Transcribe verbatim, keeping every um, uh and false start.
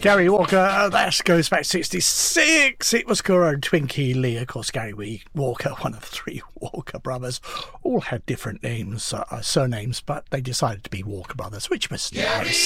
Gary Walker, uh, that goes back sixty-six. It was Cora and Twinkie Lee. Of course, Gary Walker, one of the three Walker brothers, all had different names, uh, surnames, but they decided to be Walker Brothers, which was nice.